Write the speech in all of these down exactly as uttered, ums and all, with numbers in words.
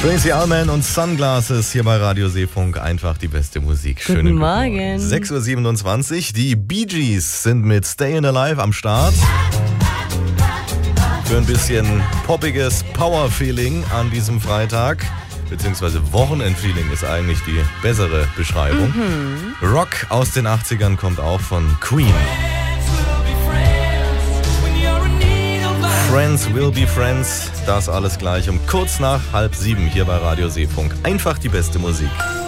Tracy Allman und Sunglasses hier bei Radio Seefunk. Einfach die beste Musik. Schönen guten Morgen. sechs Uhr siebenundzwanzig. Die Bee Gees sind mit Stayin' Alive am Start. Für ein bisschen poppiges Power-Feeling an diesem Freitag. Beziehungsweise Wochenend-Feeling ist eigentlich die bessere Beschreibung. Mhm. Rock aus den achtzigern kommt auch von Queen. Friends will be friends, das alles gleich um kurz nach halb sieben hier bei Radio Seefunk. Einfach die beste Musik.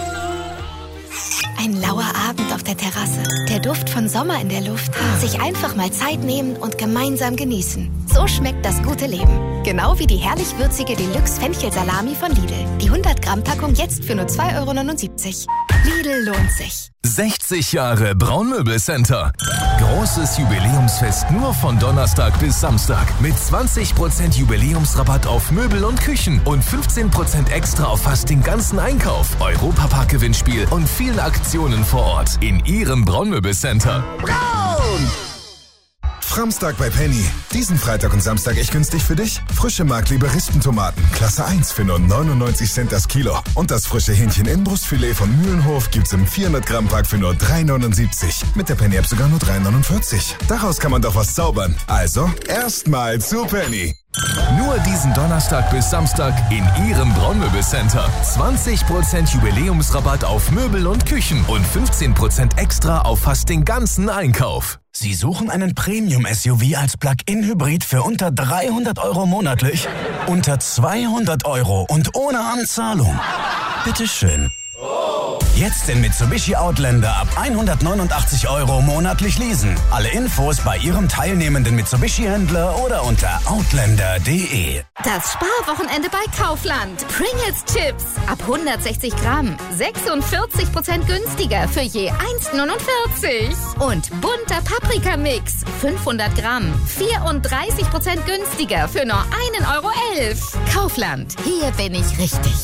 Ein lauer Abend auf der Terrasse, der Duft von Sommer in der Luft, sich einfach mal Zeit nehmen und gemeinsam genießen. So schmeckt das gute Leben. Genau wie die herrlich würzige Deluxe-Fenchel-Salami von Lidl. Die hundert Gramm Packung jetzt für nur zwei Euro neunundsiebzig. Lidl lohnt sich. sechzig Jahre Braunmöbelcenter. Großes Jubiläumsfest nur von Donnerstag bis Samstag. Mit zwanzig Prozent Jubiläumsrabatt auf Möbel und Küchen und fünfzehn Prozent extra auf fast den ganzen Einkauf. Europapark-Gewinnspiel und vielen Aktionen vor Ort in Ihrem Braunmöbelcenter. Braun! Framstag bei Penny. Diesen Freitag und Samstag echt günstig für dich? Frische Mark-Liberistentomaten, Klasse eins für nur neunundneunzig Cent das Kilo. Und das frische Hähnchen-Inbrustfilet von Mühlenhof gibt's im vierhundert Gramm Pack für nur drei neunundsiebzig. Mit der Penny-App sogar nur drei neunundvierzig. Daraus kann man doch was zaubern. Also, erstmal zu Penny. Nur diesen Donnerstag bis Samstag in Ihrem Braunmöbelcenter. zwanzig Prozent Jubiläumsrabatt auf Möbel und Küchen und fünfzehn Prozent extra auf fast den ganzen Einkauf. Sie suchen einen Premium-S U V als Plug-in-Hybrid für unter dreihundert Euro monatlich? Unter zweihundert Euro und ohne Anzahlung? Bitteschön. Jetzt den Mitsubishi Outlander ab hundertneunundachtzig Euro monatlich leasen. Alle Infos bei Ihrem teilnehmenden Mitsubishi-Händler oder unter outlander punkt de. Das Sparwochenende bei Kaufland. Pringles Chips ab hundertsechzig Gramm. sechsundvierzig Prozent günstiger für je eins neunundvierzig. Und bunter Paprika-Mix. fünfhundert Gramm. vierunddreißig Prozent günstiger für nur ein Euro elf. Kaufland. Hier bin ich richtig.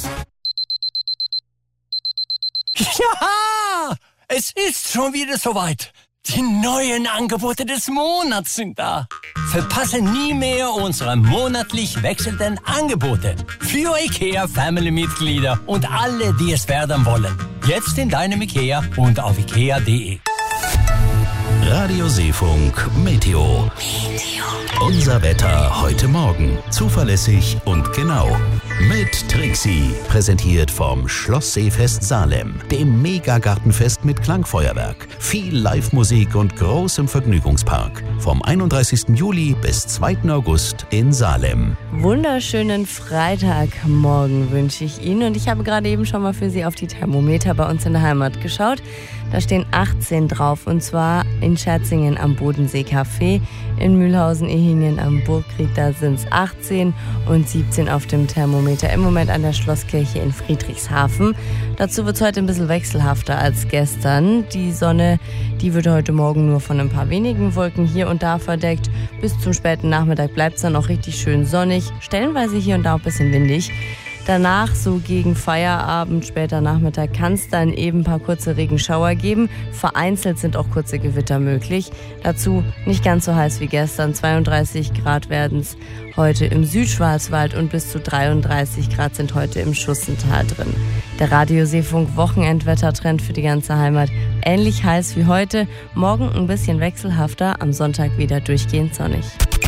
Ja, es ist schon wieder soweit. Die neuen Angebote des Monats sind da. Verpasse nie mehr unsere monatlich wechselnden Angebote für IKEA Family-Mitglieder und alle, die es werden wollen. Jetzt in deinem IKEA und auf ikea punkt de. Radio Seefunk Meteo. Unser Wetter heute Morgen. Zuverlässig und genau. Mit Trixie. Präsentiert vom Schloss Seefest Salem. Dem Megagartenfest mit Klangfeuerwerk. Viel Live-Musik und großem Vergnügungspark. Vom einunddreißigsten Juli bis zweiten August in Salem. Wunderschönen Freitagmorgen wünsche ich Ihnen. Und ich habe gerade eben schon mal für Sie auf die Thermometer bei uns in der Heimat geschaut. Da stehen achtzehn drauf, und zwar in Scherzingen am Bodensee-Café, in Mühlhausen-Ehinien am Burgried, da sind es achtzehn und siebzehn auf dem Thermometer. Im Moment an der Schlosskirche in Friedrichshafen. Dazu wird es heute ein bisschen wechselhafter als gestern. Die Sonne, die wird heute Morgen nur von ein paar wenigen Wolken hier und da verdeckt. Bis zum späten Nachmittag bleibt es dann auch richtig schön sonnig, stellenweise hier und da auch ein bisschen windig. Danach, so gegen Feierabend, später Nachmittag, kann es dann eben ein paar kurze Regenschauer geben. Vereinzelt sind auch kurze Gewitter möglich. Dazu nicht ganz so heiß wie gestern. zweiunddreißig Grad werden es heute im Südschwarzwald und bis zu dreiunddreißig Grad sind heute im Schussental drin. Der Radio Seefunk Wochenendwettertrend für die ganze Heimat. Ähnlich heiß wie heute. Morgen ein bisschen wechselhafter, am Sonntag wieder durchgehend sonnig.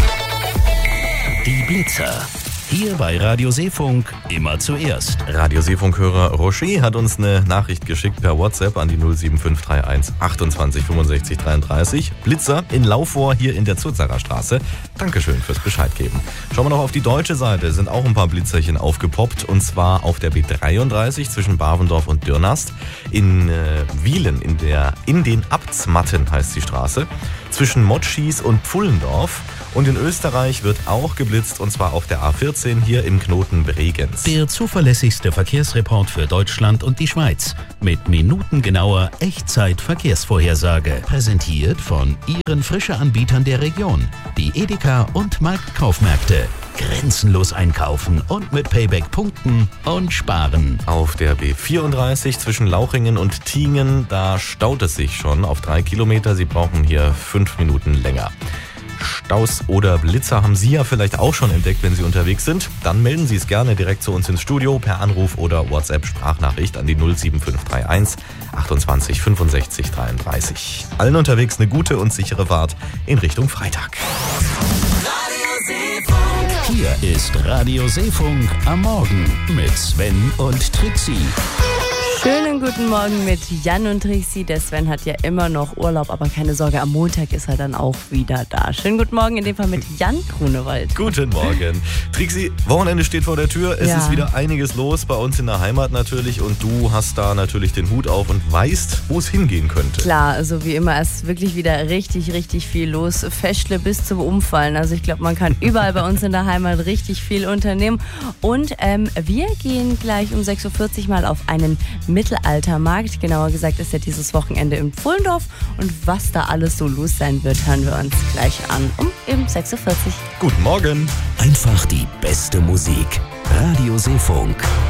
Die Blitzer. Hier bei Radio Seefunk immer zuerst. Radio Seefunk-Hörer Rocher hat uns eine Nachricht geschickt per WhatsApp an die null sieben fünf drei eins achtundzwanzig fünfundsechzig dreiunddreißig. Blitzer in Laufohr hier in der Zurzacher Straße. Dankeschön fürs Bescheid geben. Schauen wir noch auf die deutsche Seite. Sind auch ein paar Blitzerchen aufgepoppt. Und zwar auf der B dreiunddreißig zwischen Bavendorf und Dürnast. In äh, Wielen, in, der, in den Abtsmatten heißt die Straße. Zwischen Motschis und Pfullendorf. Und in Österreich wird auch geblitzt, und zwar auf der A vierzehn hier im Knoten Bregenz. Der zuverlässigste Verkehrsreport für Deutschland und die Schweiz. Mit minutengenauer Echtzeit-Verkehrsvorhersage. Präsentiert von Ihren Frische-Anbietern der Region. Die Edeka und Marktkaufmärkte. Grenzenlos einkaufen und mit Payback punkten und sparen. Auf der B vierunddreißig zwischen Lauchingen und Tiengen, da staut es sich schon auf drei Kilometer. Sie brauchen hier fünf Minuten länger. Staus oder Blitzer haben Sie ja vielleicht auch schon entdeckt, wenn Sie unterwegs sind. Dann melden Sie es gerne direkt zu uns ins Studio per Anruf oder WhatsApp-Sprachnachricht an die null sieben fünf drei eins achtundzwanzig fünfundsechzig dreiunddreißig. Allen unterwegs eine gute und sichere Fahrt in Richtung Freitag. Hier ist Radio Seefunk am Morgen mit Sven und Trixie. Schönen guten Morgen mit Jan und Trixie. Der Sven hat ja immer noch Urlaub, aber keine Sorge, am Montag ist er dann auch wieder da. Schönen guten Morgen in dem Fall mit Jan Grunewald. Guten Morgen. Trixie, Wochenende steht vor der Tür. Es Ja. ist wieder einiges los bei uns in der Heimat natürlich und du hast da natürlich den Hut auf und weißt, wo es hingehen könnte. Klar, also wie immer ist wirklich wieder richtig, richtig viel los. Festle bis zum Umfallen. Also ich glaube, man kann überall bei uns in der Heimat richtig viel unternehmen. Und ähm, wir gehen gleich um sechs Uhr vierzig mal auf einen Mittelaltermarkt. Genauer gesagt ist ja dieses Wochenende in Pfullendorf. Und was da alles so los sein wird, hören wir uns gleich an um eben sechs Uhr vierzig. Guten Morgen. Einfach die beste Musik. Radio Seefunk.